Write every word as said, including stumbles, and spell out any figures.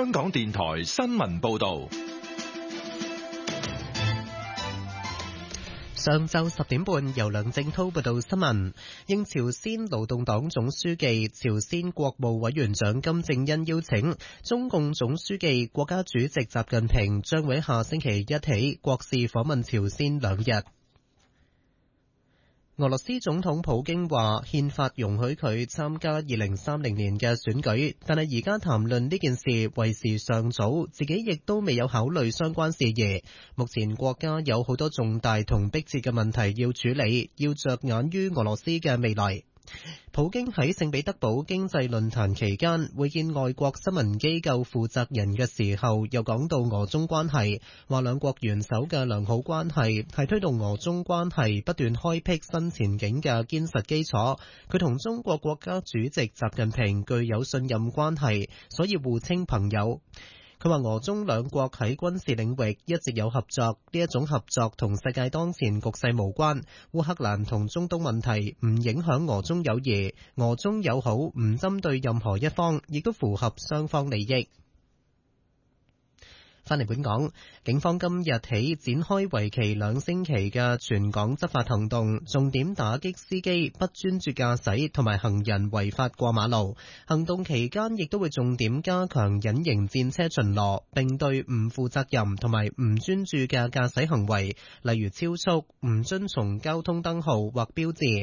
香港電台新聞報道。 上晝十點半，由梁正濤報道新聞。應朝鮮勞動黨總書記、朝鮮國務委員長金正恩邀請，中共總書記、國家主席習近平將會下星期一起國事訪問朝鮮兩日。俄羅斯總統普京話，憲法容許佢參加二零三零年嘅選舉，但係而家談論呢件事為時尚早，自己亦都未有考慮相關事宜。目前國家有好多重大同迫切嘅問題要處理，要着眼於俄羅斯嘅未來。普京喺聖彼得堡經濟論壇期間會見外國新聞機構負責人嘅時候，又講到俄中關係，話兩國元首嘅良好關係係推動俄中關係不斷開闢新前景嘅堅實基礎。佢同中國國家主席習近平具有信任關係，所以互稱朋友。佢話俄中兩國喺軍事領域一直有合作，呢一種合作同世界當前局勢無關。烏克蘭同中東問題唔影響俄中友誼，俄中友好唔針對任何一方，亦都符合雙方利益。返嚟本港，警方今日起展開為期兩星期嘅全港執法行動，重點打擊司機不專注駕駛同埋行人違法過馬路。行動期間亦都會重點加強隱形戰車巡邏，並對唔負責任同埋唔專注嘅駕駛行為，例如超速、唔遵從交通燈號或標誌